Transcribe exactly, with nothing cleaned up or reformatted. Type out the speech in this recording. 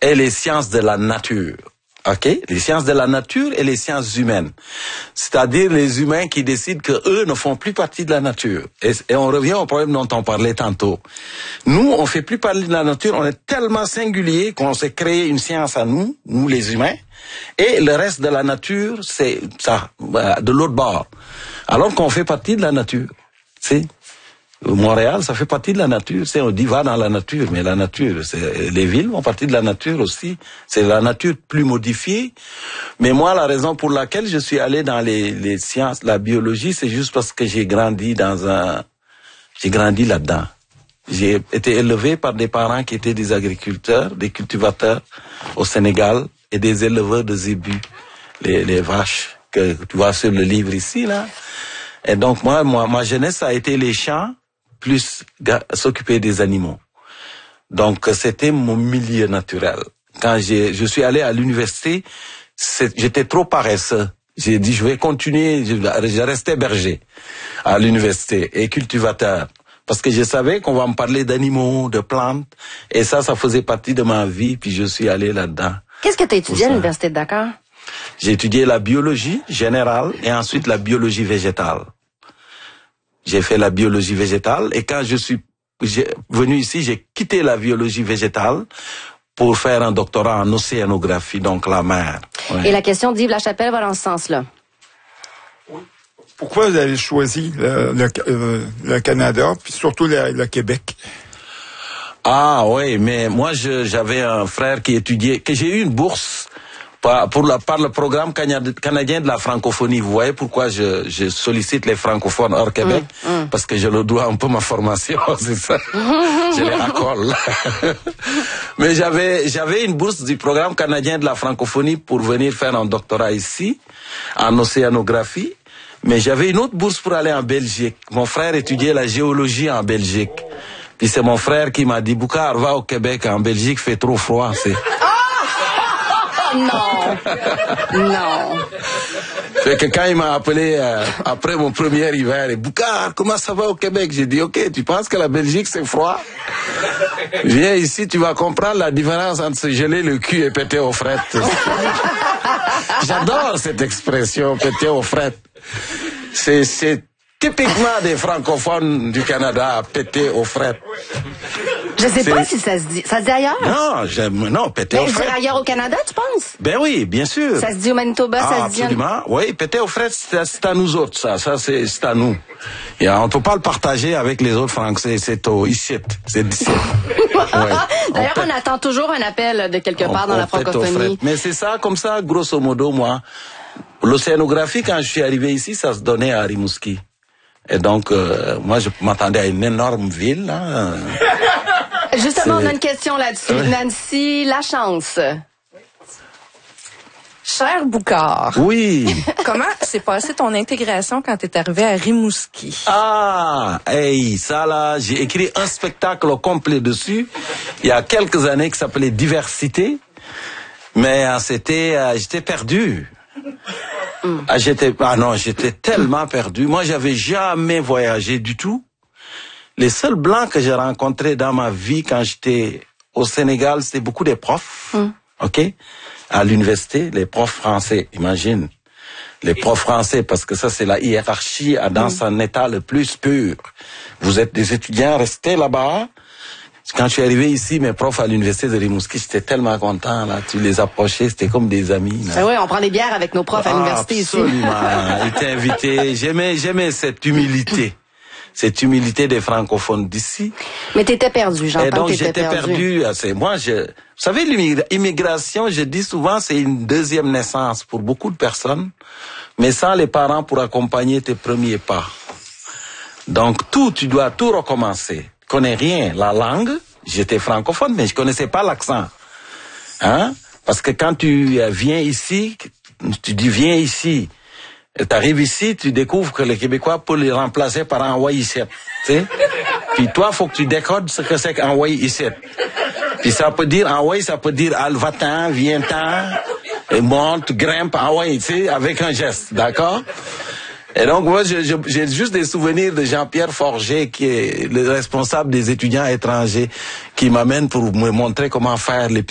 et les sciences de la nature. Ok, les sciences de la nature et les sciences humaines, c'est-à-dire les humains qui décident que eux ne font plus partie de la nature. Et, et on revient au problème dont on parlait tantôt. Nous, on fait plus partie de la nature. On est tellement singulier qu'on s'est créé une science à nous, nous les humains, et le reste de la nature, c'est ça, de l'autre bord. Alors qu'on fait partie de la nature. C'est Montréal, ça fait partie de la nature. C'est on dit va dans la nature, mais la nature, c'est les villes font partie de la nature aussi. C'est la nature plus modifiée. Mais moi, la raison pour laquelle je suis allé dans les, les sciences, la biologie, c'est juste parce que j'ai grandi dans un, j'ai grandi là-dedans. J'ai été élevé par des parents qui étaient des agriculteurs, des cultivateurs au Sénégal et des éleveurs de zébus, les, les vaches que tu vois sur le livre ici là. Et donc moi, moi, ma jeunesse a été les champs plus s'occuper des animaux. Donc c'était mon milieu naturel. Quand j'ai, je suis allé à l'université, j'étais trop paresseux. J'ai dit je vais continuer, je, je restais berger à l'université et cultivateur. Parce que je savais qu'on va me parler d'animaux, de plantes, et ça, ça faisait partie de ma vie, puis je suis allé là-dedans. Qu'est-ce que tu as étudié à l'Université de Dakar? J'ai étudié la biologie générale et ensuite la biologie végétale. J'ai fait la biologie végétale, et quand je suis venu ici, j'ai quitté la biologie végétale pour faire un doctorat en océanographie, donc la mer. Ouais. Et la question d'Yves Lachapelle va dans ce sens-là. Pourquoi vous avez choisi le, le, euh, le Canada, puis surtout le, le Québec? Ah oui, mais moi je, j'avais un frère qui étudiait, que j'ai eu une bourse par, pour la, par le programme canadien de la francophonie. Vous voyez pourquoi je, je sollicite les francophones hors Québec? Mmh, mmh. Parce que je leur dois un peu ma formation, c'est ça. Je les raccole. Mais j'avais, j'avais une bourse du programme canadien de la francophonie pour venir faire un doctorat ici, en océanographie. Mais j'avais une autre bourse pour aller en Belgique. Mon frère étudiait la géologie en Belgique. Puis c'est mon frère qui m'a dit, Boucar, va au Québec, en Belgique, fait trop froid. C'est... Oh non! Non! Fait que quand il m'a appelé euh, après mon premier hiver, et Boucar, comment ça va au Québec? J'ai dit, ok, tu penses que la Belgique c'est froid? Viens ici, tu vas comprendre la différence entre se geler le cul et péter aux frettes. J'adore cette expression, péter aux frettes. C'est, c'est typiquement des francophones du Canada, péter aux frettes. Je sais c'est... pas si ça se dit. Ça se dit ailleurs? Non, j'aime, non, péter ben, aux frettes. Ailleurs au Canada, tu penses? Ben oui, bien sûr. Ça se dit au Manitoba, ah, ça se dit... Absolument, oui, péter aux frettes, c'est, c'est à nous autres, ça. Ça, c'est, c'est à nous. Et on ne peut pas le partager avec les autres Français, c'est au ici, c'est d'ici. Ouais. D'ailleurs, on, on attend toujours un appel de quelque part on, dans on la francophonie. Mais c'est ça, comme ça, grosso modo, moi... L'océanographie, quand je suis arrivé ici, ça se donnait à Rimouski. Et donc, euh, moi, je m'attendais à une énorme ville. Là. Justement, c'est... on a une question là-dessus. Oui. Nancy Lachance. Cher Boucar. Oui. Comment s'est passée ton intégration quand tu es arrivé à Rimouski? Ah, hey, ça là, j'ai écrit un spectacle au complet dessus, il y a quelques années, qui s'appelait Diversité. Mais euh, c'était, euh, j'étais perdu. Mm. Ah, j'étais, ah non, j'étais tellement perdu. Moi, j'avais jamais voyagé du tout. Les seuls blancs que j'ai rencontrés dans ma vie quand j'étais au Sénégal, c'était beaucoup des profs, mm. ok, à l'université, les profs français. Imagine, les profs français, parce que ça, c'est la hiérarchie dans mm. son état le plus pur. Vous êtes des étudiants, restez là-bas. Quand je suis arrivé ici, mes profs à l'université de Rimouski, j'étais tellement content, là. Tu les approchais, c'était comme des amis, là. Ah oui, on prend des bières avec nos profs à l'université ici. Absolument. Ils étaient invités. J'aimais, j'aimais cette humilité. Cette humilité des francophones d'ici. Mais t'étais perdu, j'entends. Et donc, que t'étais j'étais perdu. perdu. C'est, moi, je, vous savez, l'immigration, je dis souvent, c'est une deuxième naissance pour beaucoup de personnes, mais sans les parents pour accompagner tes premiers pas. Donc, tout, tu dois tout recommencer. Je connais rien, la langue, j'étais francophone, mais je connaissais pas l'accent. Hein? Parce que quand tu viens ici, tu dis viens ici, tu arrives ici, tu découvres que les Québécois peuvent les remplacer par un ouais ici. Tu sais? Puis toi, faut que tu décodes ce que c'est qu'un ouais ici. Puis ça peut dire, un ouais, ça peut dire al va-t'en, viens-t'en, et monte, grimpe, un ouais, tu sais, avec un geste, d'accord? Et donc, moi, je, je, j'ai juste des souvenirs de Jean-Pierre Forger, qui est le responsable des étudiants étrangers, qui m'amène pour me montrer comment faire les